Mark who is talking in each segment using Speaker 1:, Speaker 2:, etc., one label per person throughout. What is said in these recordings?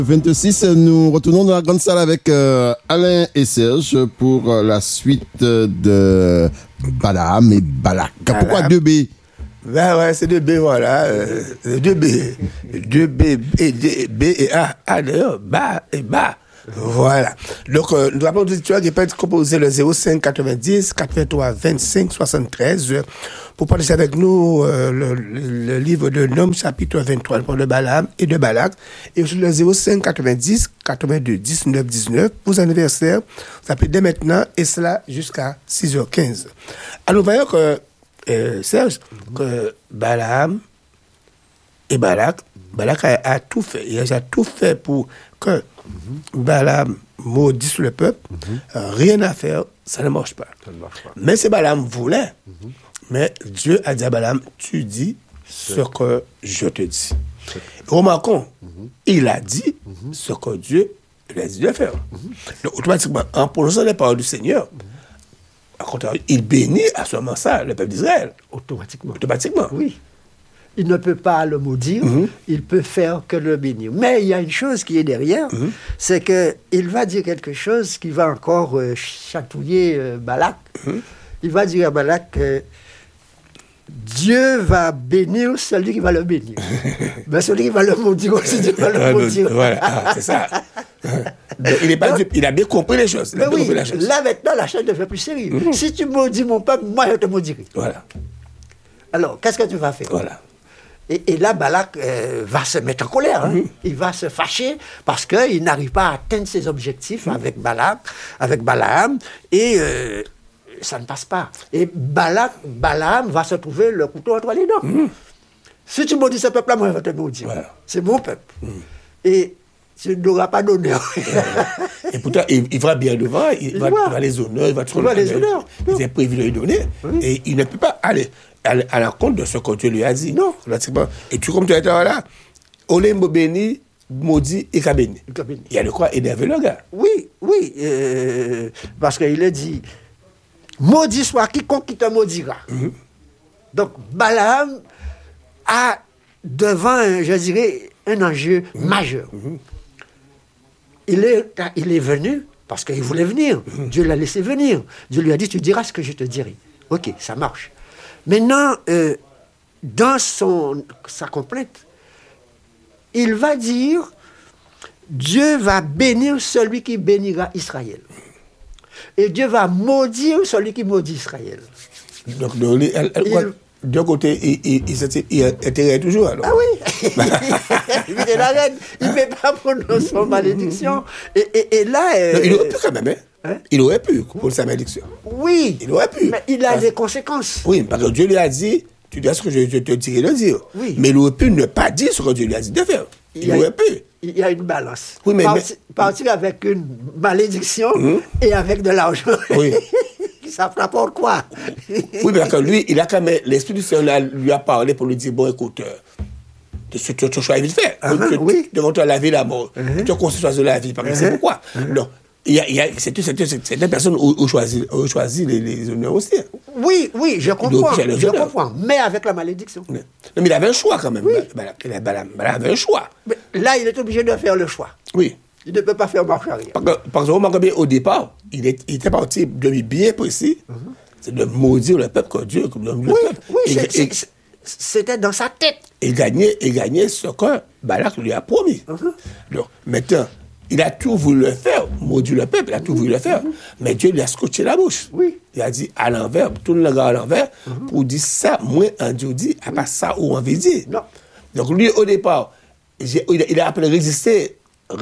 Speaker 1: 26, nous retournons dans la grande salle avec Alain et Serge pour la suite de Balaam et Balak. Pourquoi 2B?
Speaker 2: Ben ouais, c'est 2B, voilà. 2B. 2B, B et A. A d'ailleurs, bas et bas. Voilà. Donc, nous rappelons l'auditoire qui peut être composé le 05 90 83 25 73 pour partager avec nous le livre de Nom, chapitre 23, de Balaam et de Balak. Et aussi le 05 90 82 19 19 pour anniversaire. Vous appelez dès maintenant et cela jusqu'à 6h15. Alors, nous voyons que, Serge, que Balaam et Balak a tout fait. Il a tout fait pour que Balaam maudisse le peuple. Rien à faire, ça ne marche pas. Mais c'est Balaam voulait. Mais Dieu a dit à Balaam, tu dis ce que je te dis. Remarquons, il a dit ce que Dieu lui a dit de faire. Donc, automatiquement, en prononçant les paroles du Seigneur, à contraire, il bénit à ce moment ça le peuple d'Israël. Automatiquement.
Speaker 3: Oui. Il ne peut pas le maudire, il peut faire que le bénir. Mais il y a une chose qui est derrière, c'est qu'il va dire quelque chose qui va encore chatouiller Balak. Il va dire à Balak que Dieu va bénir celui qui va le bénir. Mais celui qui va le maudire aussi, Dieu va le maudire.
Speaker 2: Voilà, c'est ça. Donc, il a bien compris les choses.
Speaker 3: Mais oui, là maintenant, la chose devient plus sérieuse. Si tu maudis mon peuple, moi je te maudirai.
Speaker 2: Voilà.
Speaker 3: Alors, qu'est-ce que tu vas faire?
Speaker 2: Voilà.
Speaker 3: Et là, Balak va se mettre en colère. Il va se fâcher parce qu'il n'arrive pas à atteindre ses objectifs avec Balaam. Et ça ne passe pas. Et Balaam va se trouver le couteau entre les dents. Si tu maudis ce peuple-là, moi je vais te maudire. Voilà. C'est mon peuple. Et tu n'auras pas d'honneur.
Speaker 2: Et pourtant, il va bien devant, il va les honneurs, il va tout
Speaker 3: les honneurs.
Speaker 2: Il est prévu de lui donner. Et il ne peut pas aller à la compte de ce que Dieu lui a dit.
Speaker 3: Non.
Speaker 2: Et tu, comme tu es là, Olé béni, maudit et béni. Il y a de quoi énerver le gars.
Speaker 3: Oui. Parce qu'il est dit, maudit soit quiconque qui te maudira. Donc, Balaam a devant, je dirais, un enjeu majeur. Il est venu parce qu'il voulait venir. Dieu l'a laissé venir. Dieu lui a dit, tu diras ce que je te dirai. Ok, ça marche. Maintenant, dans sa complainte, il va dire, Dieu va bénir celui qui bénira Israël. Et Dieu va maudire celui qui maudit Israël.
Speaker 2: Donc, d'un côté, il intéresse toujours, alors.
Speaker 3: Ah oui. Il est la reine. Il ne fait pas prononcer son malédiction. Et là...
Speaker 2: Non, il aurait pu quand même, hein? Il aurait pu pour sa malédiction.
Speaker 3: Oui.
Speaker 2: Il aurait pu.
Speaker 3: Mais il a des conséquences.
Speaker 2: Oui, parce que Dieu lui a dit, tu dis ce que je te dirai de dire.
Speaker 3: Oui.
Speaker 2: Mais il aurait pu ne pas dire ce que Dieu lui a dit de faire. Il aurait pu.
Speaker 3: Il y a une balance.
Speaker 2: Oui,
Speaker 3: partir avec une malédiction et avec de l'argent.
Speaker 2: Oui.
Speaker 3: Ça rapporte quoi?
Speaker 2: Oui, parce que lui, il a quand même, l'Esprit du Seigneur lui a parlé pour lui dire, bon, écoute, tu choisis vite fait.
Speaker 3: Oui.
Speaker 2: Devant toi, la vie, la mort. Tu as construit choisir la vie, parce que c'est pourquoi. Non. C'est des personnes qui ont choisi les honneurs aussi.
Speaker 3: Oui, je comprends. Mais avec la malédiction.
Speaker 2: Non, mais il avait un choix quand même.
Speaker 3: Oui.
Speaker 2: Balaam avait un choix.
Speaker 3: Mais là, il est obligé de faire le choix.
Speaker 2: Oui.
Speaker 3: Il ne peut pas faire marche arrière.
Speaker 2: Parce que au départ, il était parti de lui bien précis, c'est de maudire le peuple que Dieu le peuple.
Speaker 3: Oui, c'était dans sa tête.
Speaker 2: Il gagnait ce que Balak lui a promis. Donc, maintenant, il a tout voulu le faire, maudire le peuple, il a tout voulu le faire. Mais Dieu lui a scotché la bouche.
Speaker 3: Oui.
Speaker 2: Il a dit à l'envers, tourne le regard à l'envers, pour dire ça, moi, en Dieu dit, à pas ça ou on veut dire.
Speaker 3: Non.
Speaker 2: Donc, lui, au départ, il a appelé résister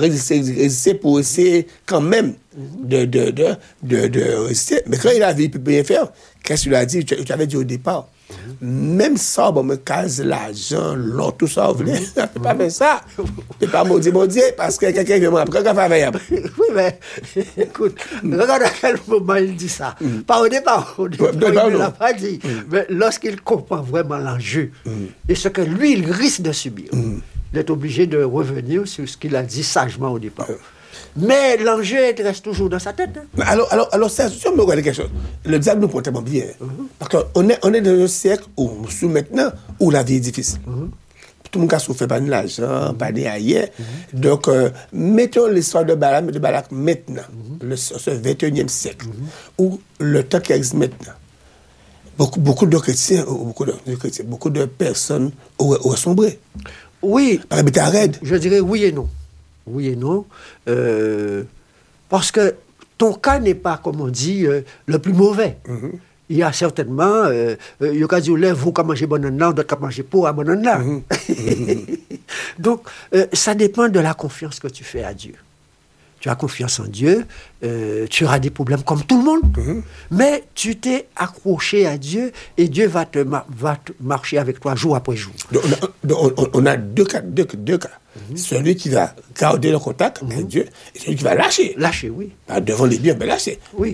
Speaker 2: pour essayer quand même de résister. Mais quand il a vu qu'il peut bien faire, qu'est-ce qu'il a dit? Tu avais dit au départ, même ça, me case l'argent, l'or, tout ça, vous voulez, ne peut pas faire ça. Ne peut pas maudire, parce que quelqu'un vient après, quand il va
Speaker 3: Oui, mais écoute, regarde à quel moment il dit ça. Pas au départ, il ne l'a pas dit. Mais lorsqu'il comprend vraiment l'enjeu et ce que lui, il risque de subir, il est obligé de revenir sur ce qu'il a dit sagement au départ. Mais l'enjeu reste toujours dans sa tête.
Speaker 2: Alors ça, si on me regarde quelque chose, le diable nous prend tellement bien. Parce qu'on est dans un siècle où maintenant, où la vie est difficile. tout le monde a souffert pas de l'argent, pas de rien. Donc, mettons l'histoire de Balaam et de Balak maintenant, ce 21e siècle, où le temps qui existe maintenant. Beaucoup de chrétiens, beaucoup de personnes auraient sombré.
Speaker 3: Oui.
Speaker 2: Par exemple, raide.
Speaker 3: Je dirais oui et non. Oui et non. Parce que ton cas n'est pas, comme on dit, le plus mauvais. Il y a certainement, il y a des gens qui vont manger banana, d'autres qui mangent pas à banana. Donc, ça dépend de la confiance que tu fais à Dieu. Tu as confiance en Dieu, tu auras des problèmes comme tout le monde, mais tu t'es accroché à Dieu et Dieu va te marcher avec toi jour après jour.
Speaker 2: On a deux cas. Celui qui va garder le contact avec Dieu et celui qui va lâcher.
Speaker 3: Lâcher, oui.
Speaker 2: Devant les biens, mais lâcher.
Speaker 3: Oui.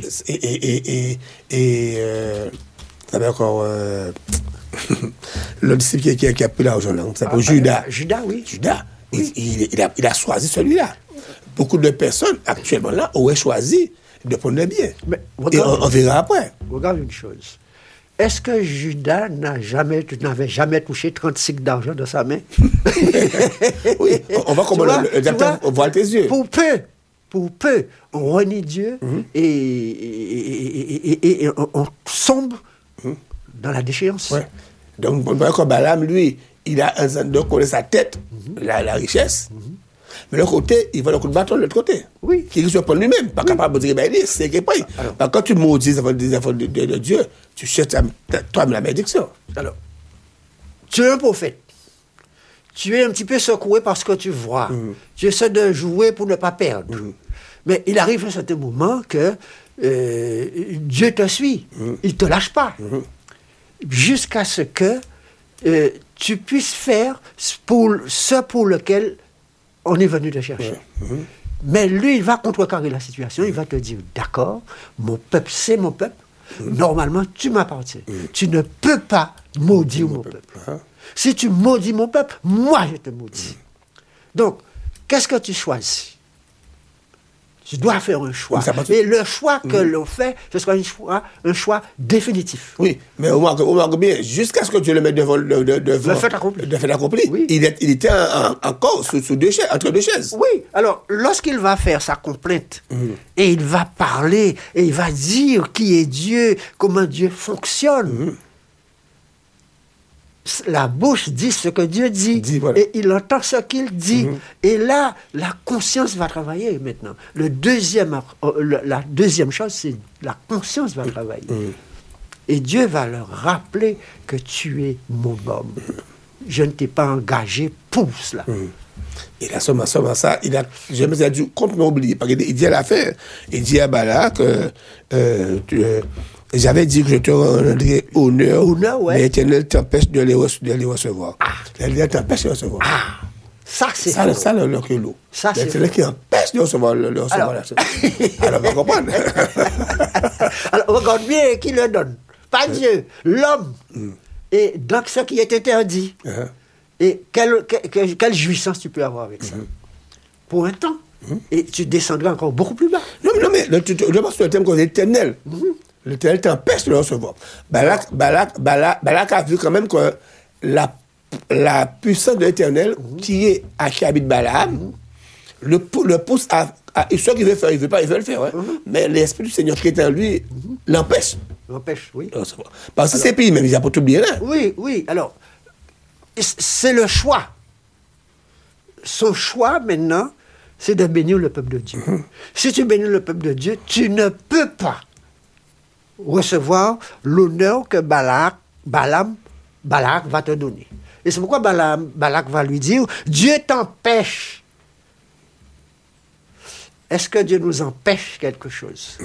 Speaker 2: Ça va encore... le disciple qui a pris l'argent, là, ça s'appelle Judas.
Speaker 3: Judas, oui.
Speaker 2: Judas, il a choisi celui-là. Beaucoup de personnes, actuellement là, auraient choisi de prendre les biens. Mais, et on verra après.
Speaker 3: Regarde une chose. Est-ce que Judas n'avait jamais touché 30 cycles d'argent dans sa main?
Speaker 2: Oui, on va comment on voit tes yeux.
Speaker 3: Pour peu, on renie Dieu et on sombre dans la déchéance. Ouais.
Speaker 2: Donc, comme Balaam, lui, il a un de connaître sa tête, la richesse. Mais l'autre côté, il va le coup de bâton de l'autre côté.
Speaker 3: Oui.
Speaker 2: Qui risque de prendre lui-même. Pas capable de dire, ben, c'est qu'il paye. Quand tu maudis des affaires de Dieu, tu cherches toi-même la malédiction.
Speaker 3: Alors, tu es un prophète. Tu es un petit peu secoué parce que tu vois. Tu essaies de jouer pour ne pas perdre. Mais il arrive un certain moment que Dieu te suit. Il ne te lâche pas. Jusqu'à ce que tu puisses faire ce pour lequel on est venu te chercher. Mais lui, il va contrecarrer la situation. Il va te dire, d'accord, mon peuple, c'est mon peuple. Normalement, tu m'appartiens. Tu ne peux pas maudire mon peuple. Si tu maudis mon peuple, moi, je te maudis. Donc, qu'est-ce que tu choisis? Tu dois faire un choix. Et le choix que l'on fait, ce sera un choix définitif.
Speaker 2: Oui, mais on remarque bien, jusqu'à ce que Dieu le mette devant le
Speaker 3: fait accompli.
Speaker 2: Le fait accompli. Oui. Il était encore sous deux chaises, entre deux chaises.
Speaker 3: Oui, alors, lorsqu'il va faire sa complainte, et il va parler, et il va dire qui est Dieu, comment Dieu fonctionne, la bouche dit ce que Dieu dit, et il entend ce qu'il dit. Et là, la conscience va travailler maintenant. La deuxième chose, c'est la conscience va travailler. Et Dieu va leur rappeler que tu es mon homme. Je ne t'ai pas engagé pour cela.
Speaker 2: Et là, seulement ça, je me suis dit, complètement oublié. Parce qu'il dit à l'affaire, il dit à Balak, j'avais dit que je te rendrais honneur, mais l'Éternel t'empêche de les recevoir. L'Éternel t'empêche de les recevoir.
Speaker 3: Ça, c'est
Speaker 2: ça le culot. C'est l'Éternel qui empêche de recevoir alors, on va comprendre.
Speaker 3: Alors, regarde bien qui le donne. Pas Dieu, l'homme. Et donc, ce qui est interdit. Et quelle jouissance tu peux avoir avec ça? Pour un temps. Et tu descendras encore beaucoup plus bas.
Speaker 2: Non, mais je pense que le thème qu'on est éternel. L'Éternel t'empêche de le recevoir. Balak a vu quand même que la puissance de l'Éternel qui est à qui habite Balaam le pousse à ce qu'il veut faire, il veut le faire. Ouais. Mais l'Esprit du Seigneur qui est en lui l'empêche.
Speaker 3: L'empêche, oui.
Speaker 2: Parce que c'est pays même, il n'y a pas tout bien là.
Speaker 3: Oui. Alors, c'est le choix. Son choix maintenant, c'est de bénir le peuple de Dieu. Si tu bénis le peuple de Dieu, tu ne peux pas recevoir l'honneur que Balak va te donner. Et c'est pourquoi Balak va lui dire, Dieu t'empêche. Est-ce que Dieu nous empêche quelque chose?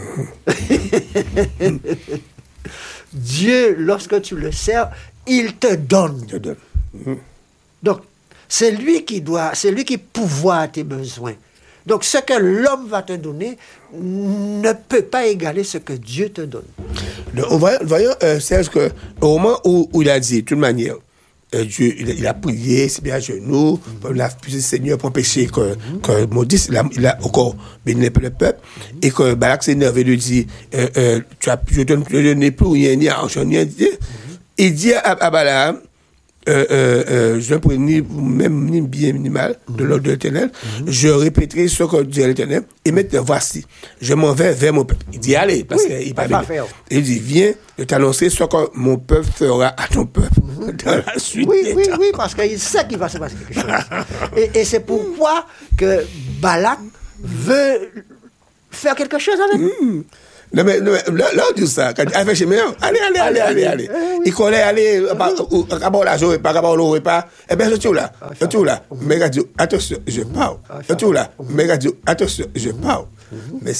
Speaker 3: Dieu, lorsque tu le sers, il te donne. Donc, c'est lui qui pourvoit à tes besoins. Donc, ce que l'homme va te donner ne peut pas égaler ce que Dieu te donne.
Speaker 2: Donc, voyons, Serge, qu'au moment où il a dit, de toute manière, Dieu, il a prié, c'est bien à genoux, il a puisé le Seigneur pour empêcher que maudisse, il a encore béni le peuple, et que Balak s'est énervé de dire, je ne donne plus rien, ni argent, ni rien. Il dit à Balaam, je ne prends ni bien ni mal de l'ordre de l'Éternel. Je répéterai ce que dit l'Éternel. Et maintenant, voici, je m'en vais vers mon peuple. Il dit, allez, parce qu'il parle bien. Il dit, viens, je t'annoncer ce que mon peuple fera à ton peuple. Dans la suite
Speaker 3: oui, parce qu'il sait qu'il va se passer quelque chose. Et c'est pourquoi que Balak veut faire quelque chose avec lui.
Speaker 2: Non, mais là, on dit ça. Quand il fait chez moi, allez. Il connaît aller, à bord la journée, pas à bord le repas. Eh bien, je suis là. Mais attention, je parle. Je suis là. Mais attention, je parle. Mais